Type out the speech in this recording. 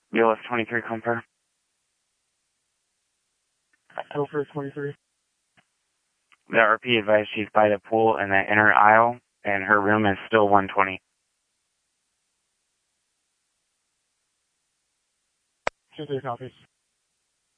BLS 23, confirm. Alpha 23. The RP advised she's by the pool in the inner aisle, and her room is still 120. Tuesday copies.